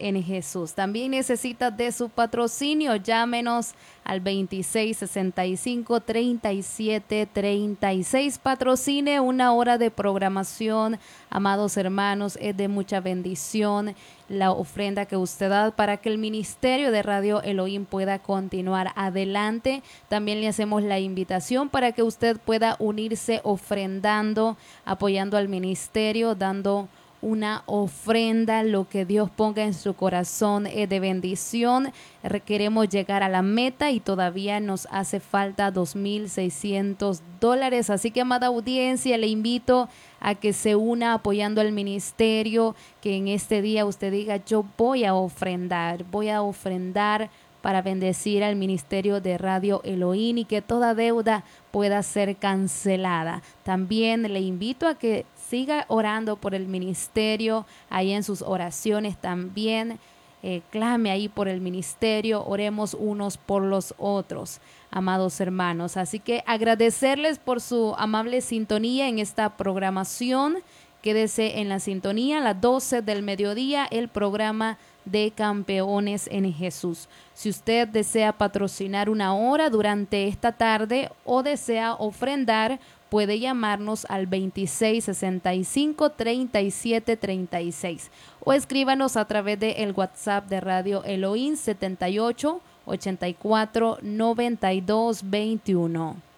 en Jesús. También necesita de su patrocinio. Llámenos al 2665-3736. Patrocine una hora de programación. Amados hermanos, es de mucha bendición la ofrenda que usted da para que el ministerio de Radio Elohim pueda continuar adelante. También le hacemos la invitación para que usted pueda unirse ofrendando, apoyando al ministerio, dando una ofrenda, lo que Dios ponga en su corazón es de bendición. Queremos llegar a la meta y todavía nos hace falta $2,600. Así que, amada audiencia, le invito a que se una apoyando al ministerio, que en este día usted diga: yo voy a ofrendar para bendecir al ministerio de Radio Elohim y que toda deuda pueda ser cancelada. También le invito a que siga orando por el ministerio, ahí en sus oraciones también. Clame ahí por el ministerio, oremos unos por los otros, amados hermanos. Así que agradecerles por su amable sintonía en esta programación. Quédese en la sintonía a las 12 del mediodía, el programa de Campeones en Jesús. Si usted desea patrocinar una hora durante esta tarde o desea ofrendar, puede llamarnos al 2665-3736 o escríbanos a través del WhatsApp de Radio Elohim 78 84 92 21.